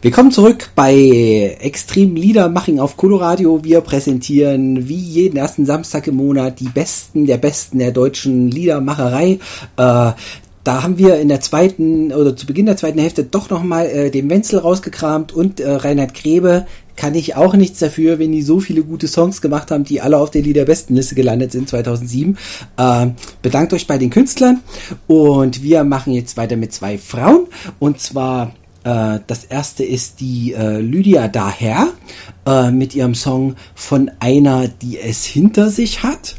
Willkommen zurück bei Extrem Liedermaching auf Coloradio. Wir präsentieren wie jeden ersten Samstag im Monat die Besten der deutschen Liedermacherei. Da haben wir in der zweiten oder zu Beginn der zweiten Hälfte doch nochmal den Wenzel rausgekramt und Reinhard Grebe. Kann ich auch nichts dafür, wenn die so viele gute Songs gemacht haben, die alle auf der Liederbestenliste gelandet sind 2007. Bedankt euch bei den Künstlern und wir machen jetzt weiter mit zwei Frauen und zwar das erste ist die Lydia Daher mit ihrem Song Von einer, die es hinter sich hat.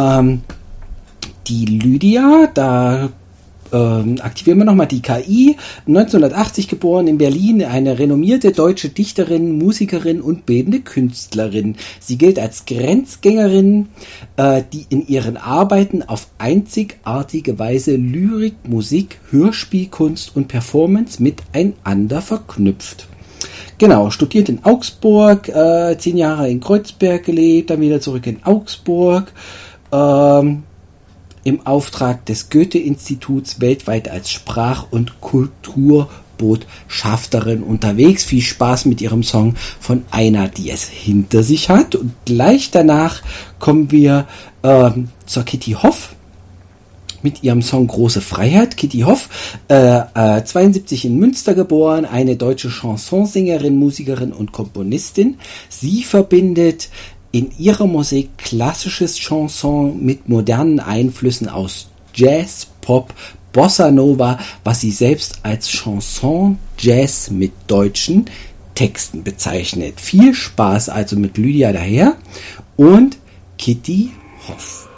Die Lydia, da aktivieren wir nochmal die KI, 1980 geboren in Berlin, eine renommierte deutsche Dichterin, Musikerin und bildende Künstlerin. Sie gilt als Grenzgängerin, die in ihren Arbeiten auf einzigartige Weise Lyrik, Musik, Hörspielkunst und Performance miteinander verknüpft. Genau, studiert in Augsburg, 10 Jahre in Kreuzberg gelebt, dann wieder zurück in Augsburg, im Auftrag des Goethe-Instituts weltweit als Sprach- und Kulturbotschafterin unterwegs. Viel Spaß mit ihrem Song Von einer, die es hinter sich hat. Und gleich danach kommen wir zur Kitty Hoff mit ihrem Song Große Freiheit. Kitty Hoff, 72 in Münster geboren, eine deutsche Chansonsängerin, Musikerin und Komponistin. Sie verbindet in ihrer Musik klassisches Chanson mit modernen Einflüssen aus Jazz, Pop, Bossa Nova, was sie selbst als Chanson Jazz mit deutschen Texten bezeichnet. Viel Spaß also mit Lydia Daher und Kitty Hoff.